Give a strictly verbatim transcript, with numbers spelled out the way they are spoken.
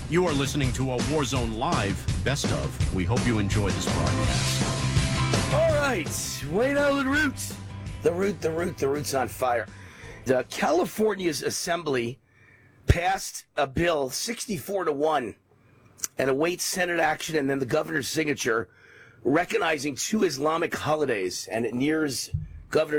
You are listening to a Warzone Live Best of. We hope you enjoy this broadcast. All right, Wayne Island Roots. The root, the root, the root's on fire. The California's Assembly passed a bill sixty-four to one and awaits Senate action and then the governor's signature recognizing two Islamic holidays, and it nears Governor